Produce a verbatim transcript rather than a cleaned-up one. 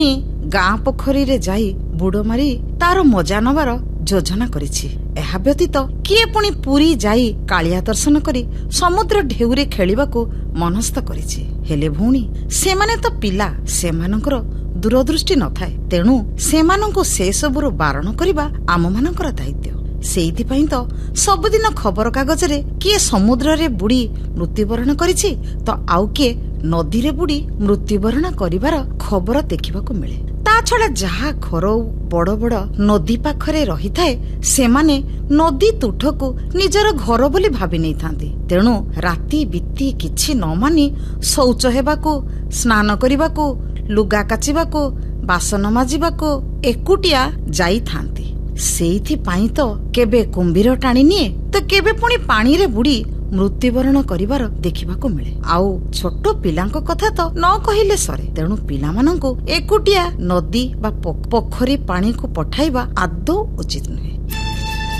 ଗାଁ ପୋଖରୀରେ ଯାଇ ବୁଡ ମାରି ତାର ମଜା ନବାର ଯୋଜନା କରିଛି। ଏହା ବ୍ୟତୀତ କିଏ ପୁଣି ପୁରୀ ଯାଇ କାଳିଆ ଦର୍ଶନ କରି ସମୁଦ୍ର ଢେଉରେ ଖେଳିବାକୁ ମନସ୍ଥ କରିଛି। ହେଲେ ଭଉଣୀ, ସେମାନେ ତ ପିଲା, ସେମାନଙ୍କର ଦୂରଦୃଷ୍ଟି ନଥାଏ। ତେଣୁ ସେମାନଙ୍କୁ ସେସବୁରୁ ବାରଣ କରିବା ଆମମାନଙ୍କର ଦାୟିତ୍ୱ। ସେଇଥିପାଇଁ ତ ସବୁଦିନ ଖବରକାଗଜରେ କିଏ ସମୁଦ୍ରରେ ବୁଡି ମୃତ୍ୟୁବରଣ କରିଛି ତ ଆଉ କିଏ ନଦୀରେ ବୁଡି ମୃତ୍ୟୁବରଣ କରିବାର ଖବର ଦେଖିବାକୁ ମିଳେ। ତା ଛଡା ଯାହା ଘର ବଡ ବଡ ନଦୀ ପାଖରେ ରହିଥାଏ ସେମାନେ ନଦୀ ତୁଠକୁ ନିଜର ଘର ବୋଲି ଭାବି ନେଇଥାନ୍ତି। ତେଣୁ ରାତି ବିତି କିଛି ନ ମାନି ଶୌଚ ହେବାକୁ, ସ୍ନାନ କରିବାକୁ, ଲୁଗା କାଚିବାକୁ, ବାସନ ମାଜିବାକୁ ଏକୁଟିଆ ଯାଇଥାନ୍ତି। ସେଇଥିପାଇଁ ତ କେବେ କୁମ୍ଭୀର ଟାଣି ନିଏ ତ କେବେ ପୁଣି ପାଣିରେ ବୁଡି ମୃତ୍ୟୁବରଣ କରିବାର ଦେଖିବାକୁ ମିଳେ। ଆଉ ଛୋଟ ପିଲାଙ୍କ କଥା ତ ନ କହିଲେ ସରେ। ତେଣୁ ପିଲାମାନଙ୍କୁ ଏକୁଟିଆ ନଦୀ ବା ପୋଖରୀ ପାଣିକୁ ପଠାଇବା ଆଦୌ ଉଚିତ ନୁହେଁ।